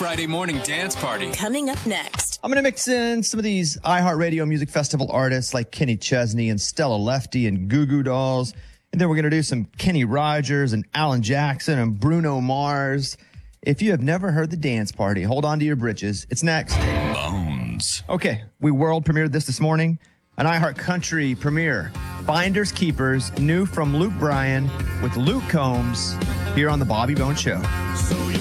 Friday morning dance party. Coming up next. I'm going to mix in some of these iHeartRadio Music Festival artists like Kenny Chesney and Stella Lefty and Goo Goo Dolls. And then we're going to do some Kenny Rogers and Alan Jackson and Bruno Mars. If you have never heard the dance party, hold on to your britches. It's next. Bones. Okay, we world premiered this morning. An iHeart Country premiere. Finders Keepers, new from Luke Bryan with Luke Combs here on the Bobby Bones Show. So you